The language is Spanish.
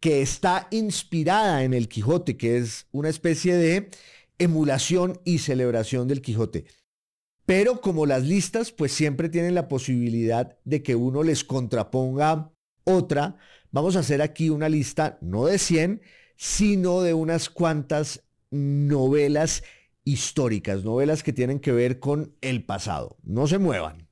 que está inspirada en el Quijote, que es una especie de emulación y celebración del Quijote. Pero como las listas, pues siempre tienen la posibilidad de que uno les contraponga otra, vamos a hacer aquí una lista no de 100, sino de unas cuantas novelas históricas, novelas que tienen que ver con el pasado. No se muevan.